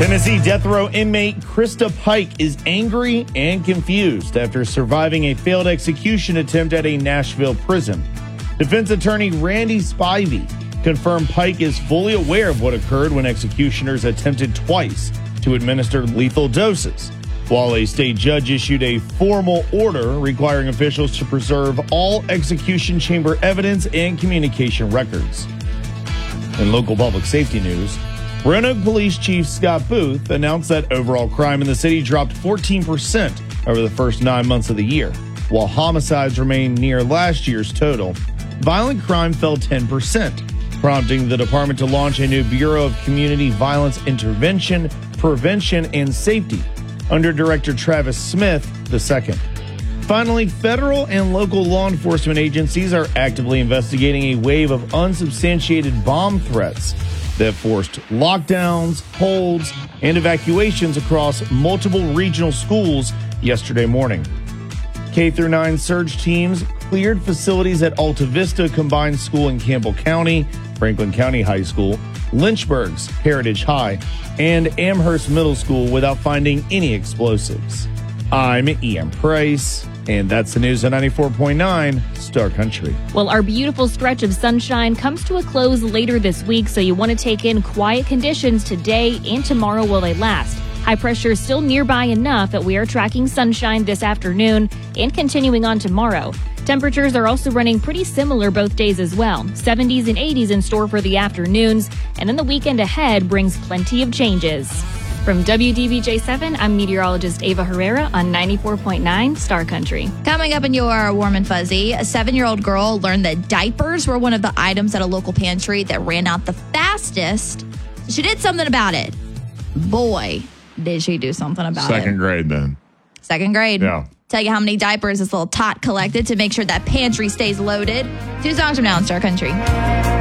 Tennessee death row inmate Krista Pike is angry and confused after surviving a failed execution attempt at a Nashville prison. Defense attorney Randy Spivey confirmed Pike is fully aware of what occurred when executioners attempted twice to administer lethal doses, while a state judge issued a formal order requiring officials to preserve all execution chamber evidence and communication records. In local public safety news, Roanoke Police Chief Scott Booth announced that overall crime in the city dropped 14% over the first 9 months of the year. While homicides remained near last year's total, violent crime fell 10%, prompting the department to launch a new Bureau of Community Violence Intervention, Prevention, and Safety under Director Travis Smith II. Finally, federal and local law enforcement agencies are actively investigating a wave of unsubstantiated bomb threats that forced lockdowns, holds, and evacuations across multiple regional schools yesterday morning. K-9 surge teams cleared facilities at Alta Vista Combined School in Campbell County, Franklin County High School, Lynchburg's Heritage High, and Amherst Middle School without finding any explosives. I'm Ian Price, and that's the news on 94.9 Star Country. Well, our beautiful stretch of sunshine comes to a close later this week, so you want to take in quiet conditions today and tomorrow while they last. High pressure is still nearby enough that we are tracking sunshine this afternoon and continuing on tomorrow. Temperatures are also running pretty similar both days as well. 70s and 80s in store for the afternoons, and then the weekend ahead brings plenty of changes. From WDBJ7, I'm meteorologist Ava Herrera on 94.9 Star Country. Coming up in your Warm and Fuzzy, a 7-year-old girl learned that diapers were one of the items at a local pantry that ran out the fastest. She did something about it. Boy, did she do something about it. Second grade then. Second grade. Yeah. Tell you how many diapers this little tot collected to make sure that pantry stays loaded. 2 songs from now in Star Country.